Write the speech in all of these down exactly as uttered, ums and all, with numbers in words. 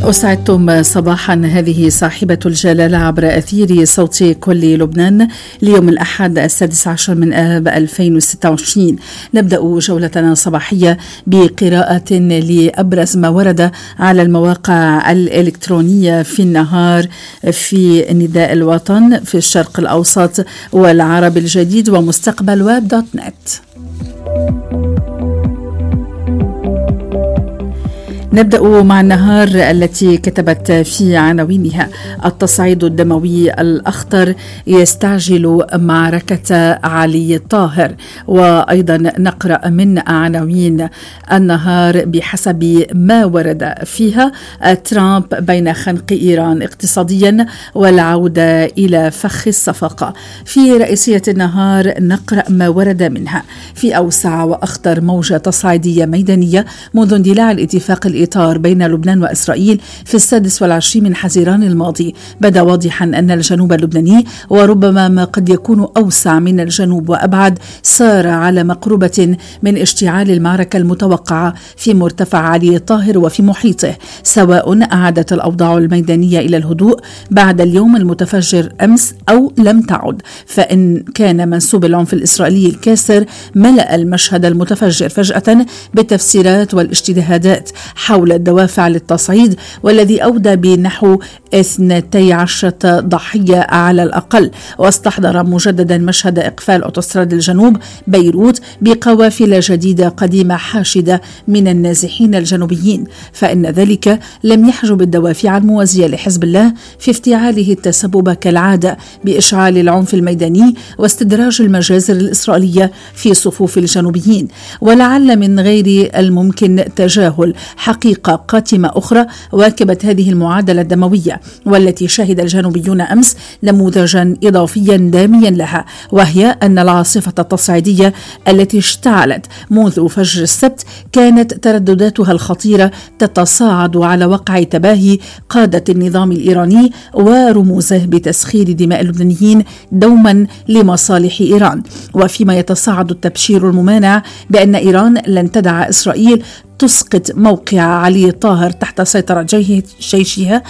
أسعدتم صباحا. هذه صاحبة الجلالة عبر أثير صوت كل لبنان ليوم الأحد السادس عشر من آب ألفين وستة وعشرين. نبدأ جولتنا الصباحية بقراءة لأبرز ما ورد على المواقع الإلكترونية في النهار في نداء الوطن في الشرق الأوسط والعرب الجديد ومستقبل ويب دوت نت. نبدأ مع النهار التي كتبت في عناوينها: التصعيد الدموي الأخطر يستعجل معركة علي طاهر. وأيضا نقرأ من عناوين النهار بحسب ما ورد فيها: ترامب بين خنق إيران اقتصاديا والعودة إلى فخ الصفقة. في رئيسية النهار نقرأ ما ورد منها: في أوسع وأخطر موجة تصعيدية ميدانية منذ اندلاع الاتفاق الإطار بين لبنان وإسرائيل في السادس والعشرين من حزيران الماضي، بدا واضحا أن الجنوب اللبناني وربما ما قد يكون أوسع من الجنوب وأبعد سار على مقربة من اشتعال المعركة المتوقعة في مرتفع علي طاهر وفي محيطه، سواء أعادت الأوضاع الميدانية إلى الهدوء بعد اليوم المتفجر أمس أو لم تعد. فإن كان منسوب العنف الإسرائيلي الكاسر ملأ المشهد المتفجر فجأة بالتفسيرات والاجتهادات حول الدوافع للتصعيد، والذي أودى بنحو اثنتي عشرة ضحية على الأقل، واستحضر مجددا مشهد إقفال أوتوستراد الجنوب بيروت بقوافل جديدة قديمة حاشدة من النازحين الجنوبيين. فإن ذلك لم يحجب الدوافع الموازية لحزب الله في افتعاله التسبب كالعادة بإشعال العنف الميداني واستدراج المجازر الإسرائيلية في صفوف الجنوبيين. ولعل من غير الممكن تجاهل حقيقة قاتمة أخرى واكبت هذه المعادلة الدموية، والتي شهد الجنوبيون أمس نموذجا إضافيا داميا لها، وهي أن العاصفة التصعيدية التي اشتعلت منذ فجر السبت كانت تردداتها الخطيرة تتصاعد على وقع تباهي قادة النظام الإيراني ورموزه بتسخير دماء اللبنانيين دوما لمصالح إيران، وفيما يتصاعد التبشير الممانع بأن إيران لن تدع إسرائيل تسقط موقع علي طاهر تحت سيطرة جيشها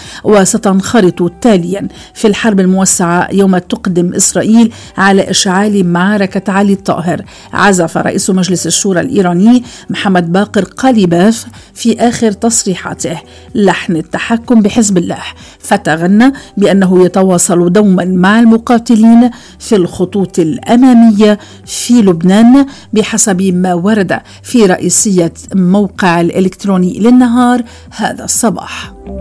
وستنخرط تاليا في الحرب الموسعة يوم تقدم إسرائيل على إشعال معركة علي طاهر. عزف رئيس مجلس الشورى الإيراني محمد باقر قاليباف في آخر تصريحاته لحن التحكم بحزب الله، فتغنى بأنه يتواصل دوما مع المقاتلين في الخطوط الأمامية في لبنان بحسب ما ورد في رئيسية موقع الإلكتروني للنهار هذا الصباح.